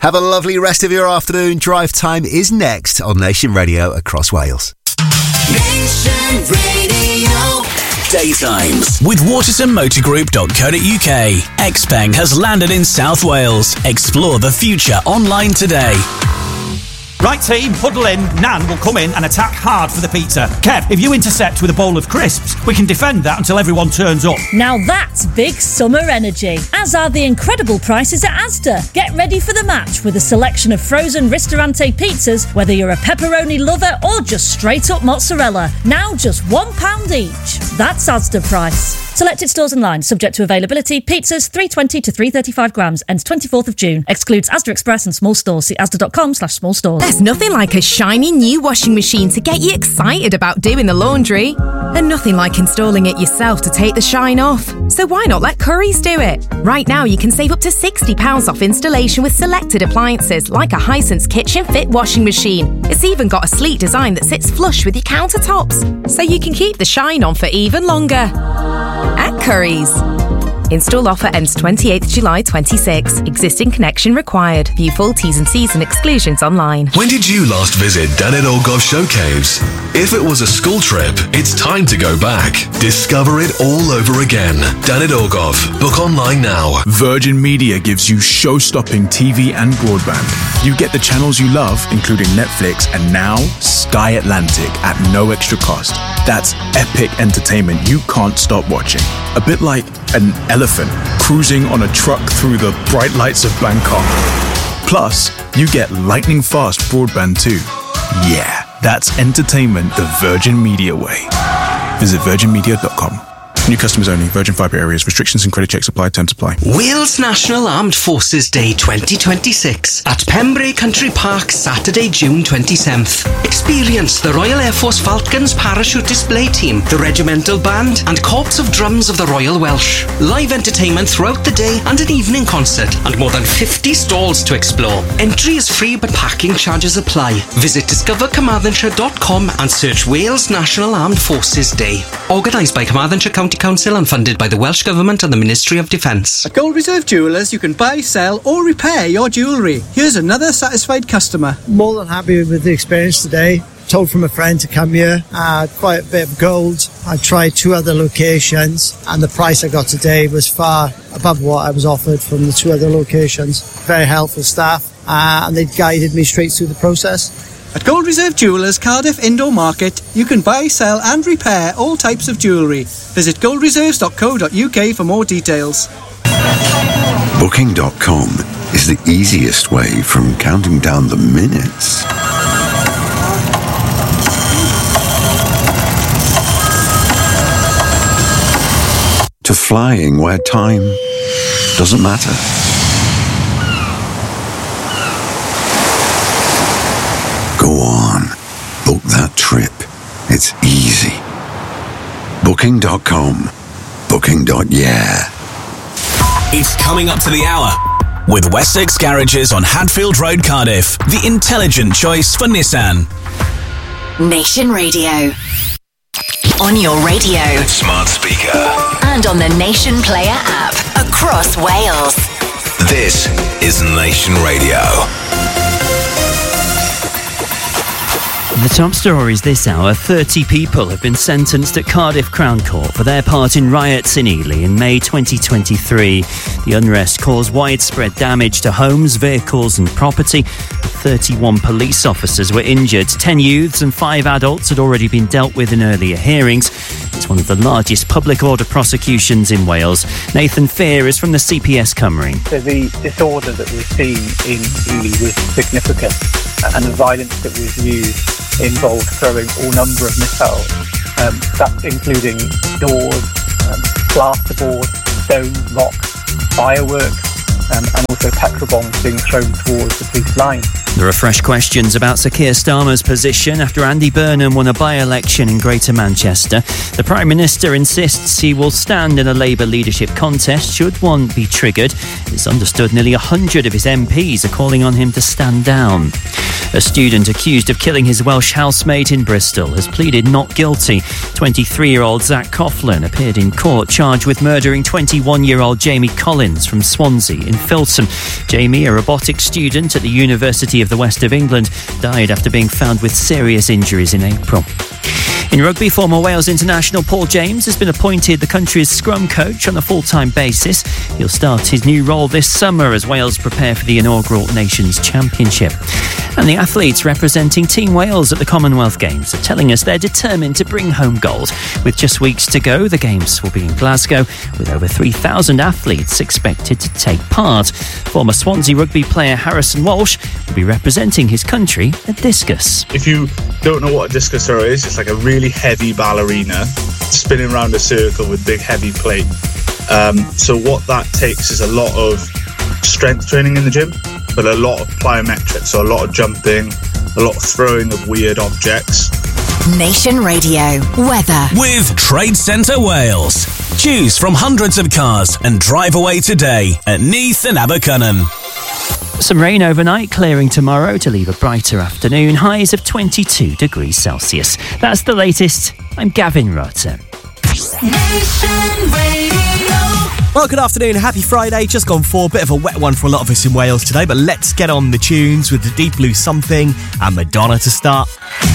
Have a lovely rest of your afternoon. Drive Time is next on Nation Radio across Wales. Nation Radio. Daytimes with watersonmotorgroup.co.uk. Xpeng has landed in South Wales. Explore the future online today. Right team, huddle in. Nan will come in and attack hard for the pizza. Kev, if you intercept with a bowl of crisps, we can defend that until everyone turns up. Now that's big summer energy, as are the incredible prices at Asda. Get ready for the match with a selection of frozen Ristorante pizzas, whether you're a pepperoni lover or just straight up mozzarella. Now just £1 each. That's Asda price. Selected stores online, subject to availability. Pizzas 320 to 335 grams, ends 24th of June. Excludes Asda Express and small stores. See asda.com/small stores. There's nothing like a shiny new washing machine to get you excited about doing the laundry. And nothing like installing it yourself to take the shine off. So why not let Currys do it? Right now you can save up to £60 off installation with selected appliances like a Hisense Kitchen Fit washing machine. It's even got a sleek design that sits flush with your countertops, so you can keep the shine on for even longer. At Currys. Install offer ends 28th July 26. Existing connection required. View full T's and C's and exclusions online. When did you last visit Danit Orgov Show Caves? If it was a school trip, it's time to go back. Discover it all over again. Danit Orgov. Book online now. Virgin Media gives you show-stopping TV and broadband. You get the channels you love, including Netflix and now Sky Atlantic at no extra cost. That's epic entertainment you can't stop watching. A bit like an elephant cruising on a truck through the bright lights of Bangkok. Plus, you get lightning fast broadband too. Yeah, that's entertainment the Virgin Media way. Visit virginmedia.com. New customers only. Virgin Fibre areas. Restrictions and credit checks apply. Terms apply. Wales National Armed Forces Day 2026 at Pembrey Country Park, Saturday, June 27th. Experience the Royal Air Force Falcons Parachute Display Team, the Regimental Band and Corps of Drums of the Royal Welsh. Live entertainment throughout the day and an evening concert and more than 50 stalls to explore. Entry is free but parking charges apply. Visit discovercarmarthenshire.com and search Wales National Armed Forces Day. Organised by Carmarthenshire County Council and funded by the Welsh Government and the Ministry of Defence. At Gold Reserve Jewellers, you can buy, sell or repair your jewellery. Here's another satisfied customer. More than happy with the experience today. Told from a friend to come here. Quite a bit of gold. I tried 2 other locations and the price I got today was far above what I was offered from the 2 other locations. Very helpful staff and they guided me straight through the process. At Gold Reserve Jewellers, Cardiff Indoor Market, you can buy, sell and repair all types of jewellery. Visit goldreserves.co.uk for more details. Booking.com is the easiest way from counting down the minutes to flying where time doesn't matter. Go on, book that trip. It's easy. Booking.com. Booking.yeah. It's coming up to the hour with Wessex Garages on Hadfield Road, Cardiff. The intelligent choice for Nissan. Nation Radio. On your radio. Smart speaker. And on the Nation Player app. Across Wales. This is Nation Radio. The top stories this hour. 30 people have been sentenced at Cardiff Crown Court for their part in riots in Ely in May 2023. The unrest caused widespread damage to homes, vehicles and property. 31 police officers were injured. 10 youths and 5 adults had already been dealt with in earlier hearings. It's one of the largest public order prosecutions in Wales. Nathan Fear is from the CPS Cymru. So the disorder that we've seen in Ely was significant, and the violence that was used involved throwing all number of missiles. That's including doors, plasterboard, stone, rocks, fireworks, and also petrol bombs being thrown towards the police line. There are fresh questions about Sir Keir Starmer's position after Andy Burnham won a by-election in Greater Manchester. The Prime Minister insists he will stand in a Labour leadership contest should one be triggered. It's understood nearly 100 of his MPs are calling on him to stand down. A student accused of killing his Welsh housemate in Bristol has pleaded not guilty. 23-year-old Zach Coughlin appeared in court charged with murdering 21-year-old Jamie Collins from Swansea in Filton. Jamie, a robotics student at the University of the West of England, died after being found with serious injuries in April. In rugby, former Wales international Paul James has been appointed the country's scrum coach on a full-time basis. He'll start his new role this summer as Wales prepare for the inaugural Nations Championship. And the athletes representing Team Wales at the Commonwealth Games are telling us they're determined to bring home gold. With just weeks to go, the Games will be in Glasgow, with over 3,000 athletes expected to take part. Former Swansea rugby player Harrison Walsh will be representing his country at discus. If you don't know what a discus throw is, it's like a really heavy ballerina spinning around a circle with big heavy plate. So what that takes is a lot of strength training in the gym, but a lot of plyometrics, so a lot of jumping, a lot of throwing of weird objects. Nation Radio weather with Trade Centre Wales. Choose from hundreds of cars and drive away today at Neath and Abercynon. Some rain overnight, clearing tomorrow to leave a brighter afternoon. Highs of 22 degrees Celsius. That's the latest. I'm Gavin Rutter. Nation Radio. Well, good afternoon. Happy Friday. Just gone for a bit of a wet one for a lot of us in Wales today, but let's get on the tunes with the Deep Blue Something and Madonna to start.